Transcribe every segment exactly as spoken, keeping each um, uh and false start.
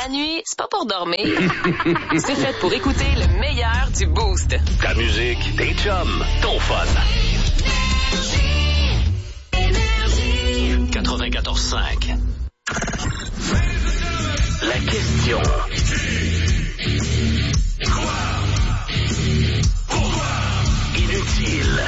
La nuit, c'est pas pour dormir. C'est fait pour écouter le meilleur du Boost. Ta musique, tes chums, ton fun. quatre-vingt-quatorze cinq. La question. Inutile.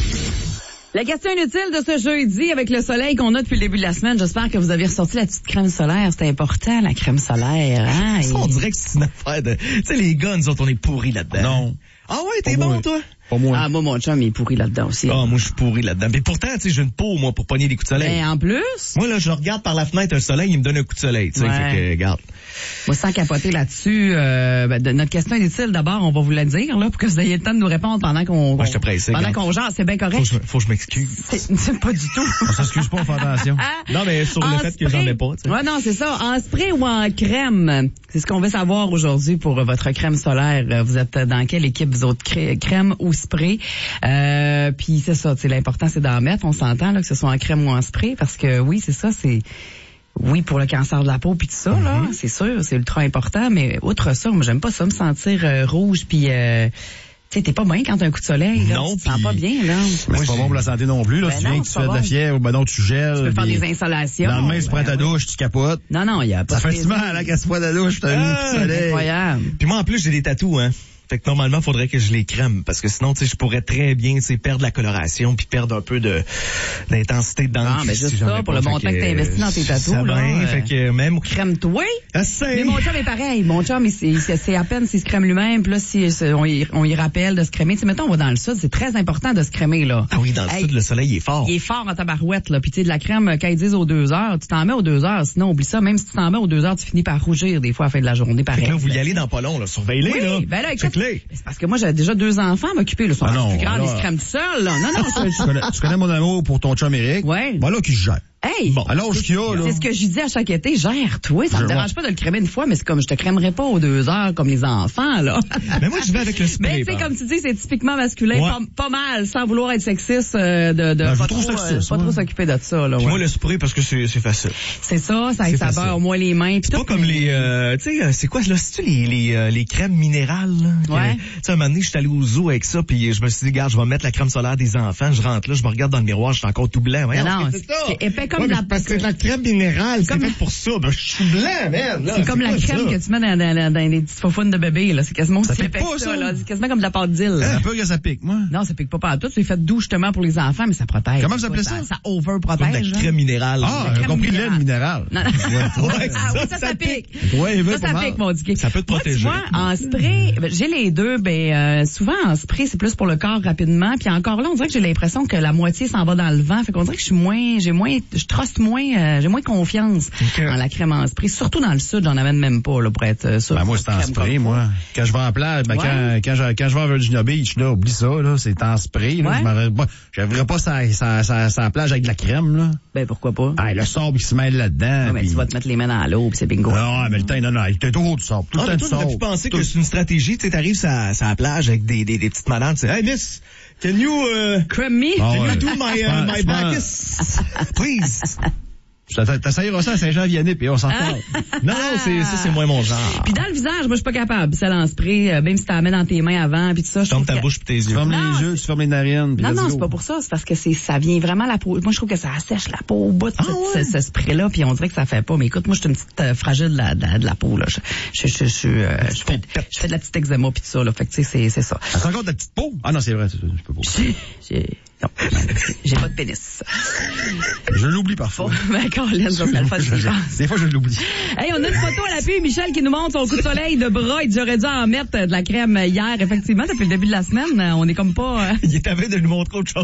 La question inutile de ce jeudi avec le soleil qu'on a depuis le début de la semaine. J'espère que vous avez ressorti la petite crème solaire. C'est important, la crème solaire. Hein? Ça, on dirait que c'est une affaire de... Tu sais, les gars, nous autres, on est pourris là-dedans. Non. Ah ouais, t'es Pas bon, moi. toi? Pas moi. Ah, moi, mon chum, il est pourri là-dedans aussi. Ah, moi, je suis pourri là-dedans. Mais pourtant, tu sais, j'ai une peau, moi, pour pogner des coups de soleil. Ben, en plus, Moi, là, je regarde par la fenêtre un soleil, il me donne un coup de soleil, tu sais. Ouais. Fait que, regarde. moi, sans capoter là-dessus, euh, ben, de notre question inutile, d'abord, on va vous la dire, là, pour que vous ayez le temps de nous répondre pendant qu'on... Moi, je te presse, Pendant regarde. qu'on genre, c'est bien Faut correct. que je, faut que je m'excuse. C'est, c'est pas du tout. On s'excuse pas, on fait attention. Non, mais sur le En fait que j'en ai pas, tu sais. Ouais, non, c'est ça. En spray ou en crème? C'est ce qu'on veut savoir aujourd'hui pour votre crème solaire. Vous êtes dans quelle équipe, vous autres? Cré- crème ou spray? Euh, puis c'est ça, tu sais, l'important, c'est d'en mettre. On s'entend, là, que ce soit en crème ou en spray, parce que oui, c'est ça, c'est... Oui, pour le cancer de la peau puis tout ça, là, Mm-hmm. c'est sûr, c'est ultra important, mais outre ça, moi, j'aime pas ça, me sentir euh, rouge puis... Euh, tu sais, t'es pas bien quand t'as un coup de soleil, là. Non, Tu te sens puis- pas bien, là. Mais c'est pas bon pour la santé non plus, là. Ben tu non, viens, tu c'est fais pas de la bon. fièvre, ben non, tu gèles. Tu peux faire puis des insolations. Le lendemain, tu prends Ben ta oui. douche, tu capotes. Non, non, il y a pas Ça fait de si mal, là, quand tu prends ta douche, t'as mis un coup de soleil. Incroyable. Puis moi, en plus, j'ai des tatous, hein. Fait que normalement, faudrait que je les crème, parce que sinon, tu sais, je pourrais très bien, tu sais, perdre la coloration, puis perdre un peu de d'intensité dedans. Ah, ben juste ça, pour le montant que t'as investi dans tes tatous, ça là, bien, euh, fait que même... Crème-toi. Ah, c'est... Mais mon chum est pareil. Mon chum, il, il- c'est c'est à peine s'il se crème lui-même. Puis là, si, si on, y, on y rappelle de se crémer. Tu sais, mettons, on va dans le sud, c'est très important de se crémer, là. Ah oui, dans le Hey, sud, le soleil il est fort. Il est fort en tabarouette, là. Puis tu sais, de la crème, quand ils disent aux deux heures, tu t'en mets aux deux heures. Sinon, oublie ça. Même si tu t'en mets aux deux heures, tu finis par rougir des fois à la fin de la journée, Fait pareil. que là, vous y allez dans pas long, là. Surveillez-les, Oui, là. ben là, écoute, Check-les. c'est parce que moi, j'ai déjà deux enfants à m'occuper, là. Ils sont Ah non, plus grands, là- ils se crèment tout seuls, là. Non, non, je- Tu connais, tu connais mon amour pour ton chum Eric? Ouais. Ben là, qui se gère. Hey! Bon, alors, ce qu'il y a, là. C'est ce que je dis à chaque été, gère-toi. Ça me Je dérange pas de le crémer une fois, mais c'est comme je te crèmerai pas aux deux heures comme les enfants, là. Mais moi, je vais avec le spray. Mais tu sais, par- comme tu dis, c'est typiquement masculin, Ouais. pas, pas mal, sans vouloir être sexiste, euh, de, de Ben, je pas, trouve trop, sexiste, euh, pas ouais. trop s'occuper de ça, là. Puis Ouais. moi, le spray, parce que c'est c'est facile. C'est ça, ça, C'est ça facile. beurre moins les mains. Puis Pas tout, comme mais- les, euh, tu sais, euh, c'est quoi, là, c'est-tu les, les, euh, les crèmes minérales, là? Que- Ouais. Tu sais, un moment donné, je suis allé au zoo avec ça, puis je me suis dit, regarde, je vais mettre la crème solaire des enfants, je rentre là, je me regarde dans le miroir, je suis encore tout blanc. Voyons, Non, non, qu'est-ce que c'est épais comme Ouais, de mais la... parce que c'est de la crème minérale, c'est fait pour ça. Ben, je suis blanc, man, là. C'est comme la quoi, crème ça? que tu mets dans, dans, dans, dans les petites faufounes de bébé, là. C'est quasiment aussi pique épais pas, que ça, ça? là. C'est quasiment comme de la pâte d'île. Ça a peur que ça pique, moi. Non, ça pique pas partout. C'est fait doux justement pour les enfants, mais ça protège. Comment ça Écoute, s'appelait ça? Ça Comme de over-protège. la hein. crème minérale. Ah, La j'ai crème compris minérale. l'aile minérale. Non, non. Ouais, Ah oui, ça, ça, ça ça pique. Ouais, Ça, ça pas pique, mal. mon dicky. Ça peut te Moi, tu protéger. vois, en spray, ben, j'ai les deux, ben, euh, souvent en spray, c'est plus pour le corps rapidement. Puis encore là, on dirait que j'ai l'impression que la moitié s'en va dans le vent. Fait qu'on dirait que je suis moins, j'ai moins, je truste moins, euh, j'ai moins confiance Ok. en la crème en spray. Surtout dans le sud, j'en amène même pas, là, pour être euh, sûr. Ben, moi, c'est en Crème spray, comme moi. Quand je vais en plage, ben, Ouais. quand, quand je, quand je vais à Virginia Beach, là, oublie ça, là, c'est en spray, là. Ouais. Je m'arrête pas, je verrai pas sa, sa, sa, sa plage avec de la crème, là. Ben, pourquoi pas? Ah, le sable qui se mêle là-dedans. Ouais, mais puis- tu vas te mettre les mains dans l'eau, puis c'est bingo. Non, mais le temps, non, non, il était trop du sable. Tout Ah, le mais temps toi, du t'aurais pu sable. penser Tout- que c'est une stratégie. Tu sais, t'arrives sur la, sur la plage avec des, des, des petites madames, tu sais, hey, miss, can you, uh, Crème me? Ah, can ouais. you do my, uh, my Je pense- Bacchus? Please. T'a- T'essayeras ça à Saint-Jean-Vianney, puis on s'en parle. Non, non, c'est, ça, c'est moins mon genre. Puis dans le visage, moi, je suis pas capable. Celle en spray, euh, même si tu la mets dans tes mains avant, puis tout ça. je Ferme trouve ta que- bouche pis tes Tu yeux. fermes Non, les yeux, tu fermes les narines, puis Non, let's non, go. c'est pas pour ça. C'est parce que c'est, ça vient vraiment la peau. Moi, je trouve que ça assèche la peau au bout de Ah, ce, ouais? ce, ce spray-là, puis on dirait que ça fait pas. Mais écoute, moi, je suis une petite euh, fragile de la, de, la, de la peau, là. Je, je, je, je, euh, je, fais, je fais de la petite eczéma puis tout ça, là. Fait que, tu sais, c'est, c'est ça. Ah, t'as encore de la petite peau? Ah non, c'est vrai, je peux pas. J'ai, j'ai, non, j'ai pas de pénis. Je l'oublie parfois. Ben, Caroline, ça serait le fun, si j'en- Des fois, je l'oublie. Hey, on a une photo à l'appui, Michel qui nous montre son coup de soleil de bras. Il dit, j'aurais dû en mettre euh, de la crème hier. Effectivement, depuis le début de la semaine, euh, on est comme pas... euh, Il est à veille de nous montrer autre chose.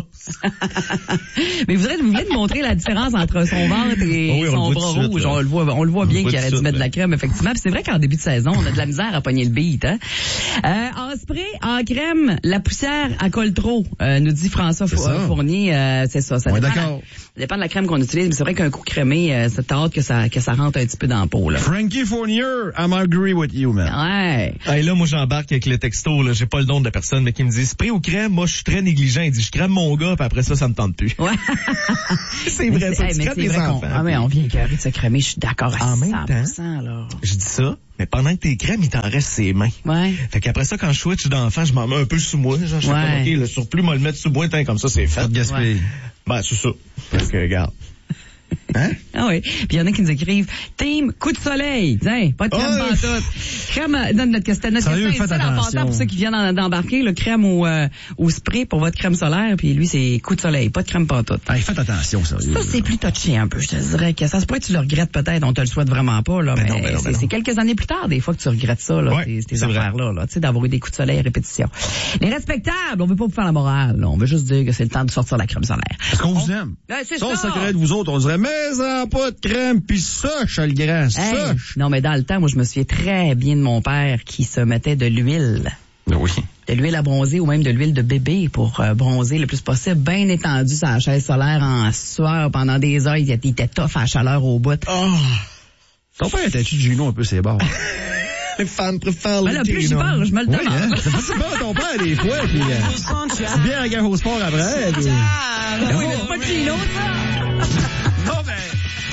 Mais vous, êtes- vous venez de montrer la différence entre son ventre et Oh oui, on son le voit bras tout de suite, rouge. là. On le voit, on le voit On bien le voit qu'il tout aurait de dû suite, mettre de la là. crème, effectivement. Puis c'est vrai qu'en début de saison, on a de la misère à pogner le beat. Hein? Euh, en spray, en crème, la poussière, elle colle trop, euh, nous dit François, C'est ça. euh, Fournier, euh, c'est ça. Ça Ouais, dépend, d'accord. la, ça dépend de la crème qu'on utilise, mais c'est vrai qu'un coup crémé, euh, ça t'as hâte que ça, que ça rentre un petit peu dans la peau, là. Frankie Fournier, I'm agree with you, man. Ouais. Hey, là, moi, j'embarque avec le texto, là. J'ai pas le don de la personne, mais qui me dit spray ou crème. Moi, je suis très négligent. Il dit, je crème mon gars, puis après ça, ça me tente plus. Ouais. C'est vrai, ça. Hey, Tu mais crèmes c'est les vrai qu'on, enfants. ah, mais on vient écœurer de se crémer, je suis d'accord à En même cent pour cent, là. Je dis ça, mais pendant que t'es crème, il t'en reste ses mains. Ouais. Fait qu'après ça, quand je switch d'enfant, je m'en mets un peu sous moi. Genre, je fais Ouais. comme, OK, le surplus, moi, le mettre sous moi, t'in, comme ça, c'est fait. Pas de gaspille. Ben, c'est ça. Fait que, regarde. Hein? Ah oui. Puis il y en a qui nous écrivent Team coup de soleil. Tiens, pas de crème Oh! pantoute. Crème, euh, donne notre question. Notre Sérieux, question est faites seule en attention. passant pour ceux qui viennent d'en- d'embarquer, le crème ou, euh, ou spray pour votre crème solaire. Puis lui, c'est coup de soleil, pas de crème pantoute. Hey, faites attention, sérieux. Ça, c'est plus touché un peu. Je te dirais que ça se pourrait que tu le regrettes peut-être. On te le souhaite vraiment pas, là. Ben mais non, ben non, ben c'est, non. c'est quelques années plus tard, des fois, que tu regrettes ça, là. Ouais, ces, ces c'est vrai. affaires-là, là. Tu sais, d'avoir eu des coups de soleil à répétition. Les respectables, on veut pas vous faire la morale, là. On veut juste dire que c'est le temps de sortir la crème solaire. Est-ce qu'on vous aime? Ouais, c'est Si on ça. s'occuperait de vous autres, on dirait, mais en pas de crème, pis soche, le grand, Hey, soche. non, mais dans le temps, moi, je me souviens très bien de mon père qui se mettait de l'huile. Oui. De l'huile à bronzer ou même de l'huile de bébé pour euh, bronzer le plus possible, bien étendu sur la chaise solaire en sueur pendant des heures. Il était, il était tough à la chaleur au bout. Oh! Ton père était-tu de Gino un peu ses bords? Les femmes préfèrent Ben le là, plus j'y Gino. parle, je me le Oui, demande. hein? C'est pas si bon ton père des fois, pis euh, c'est bien à gare au sport après, pis... Ben oui, mais c'est pas de Gino, ça! Non, ben...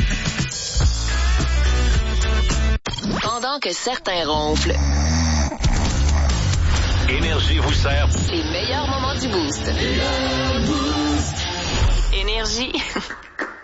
Pendant que certains ronflent, Énergie vous sert les meilleurs moments du boost. Énergie.